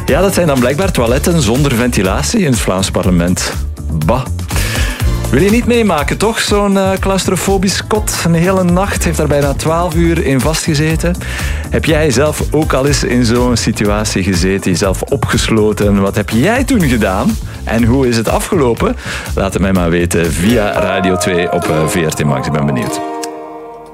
Ja, dat zijn dan blijkbaar toiletten zonder ventilatie in het Vlaams parlement. Bah. Wil je niet meemaken, toch? Zo'n claustrofobisch kot. Een hele nacht, heeft daar bijna 12 uur in vastgezeten. Heb jij zelf ook al eens in zo'n situatie gezeten? Jezelf opgesloten? Wat heb jij toen gedaan? En hoe is het afgelopen? Laat het mij maar weten via Radio 2 op VRT Max. Ik ben benieuwd.